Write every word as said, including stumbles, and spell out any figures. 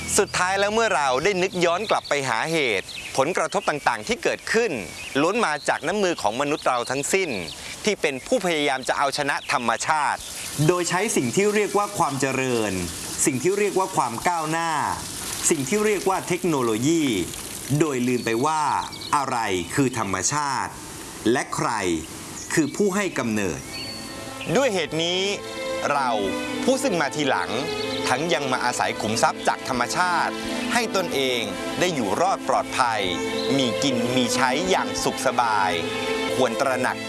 สุดท้ายแล้วเมื่อเราได้นึกย้อนกลับไปหาเหตุผลกระทบต่างๆที่เกิดขึ้นล้วนมาจากน้ำมือของมนุษย์เราทั้งสิ้นที่เป็นผู้พยายามจะเอาชนะธรรมชาติโดยใช้สิ่งที่เรียกว่าความเจริญสิ่งที่เรียกว่าความก้าวหน้าสิ่งที่เรียกว่าเทคโนโลยีโดยลืมไปว่าอะไรคือธรรมชาติและใครคือผู้ให้กำเนิดด้วยเหตุนี้เราผู้ซึ่งมาทีหลังทั้งยังมาอาศัยขุมทรัพย์จากธรรมชาติให้ตนเองได้อยู่รอดปลอดภัยมีกินมีใช้อย่างสุขสบายควรตระหนัก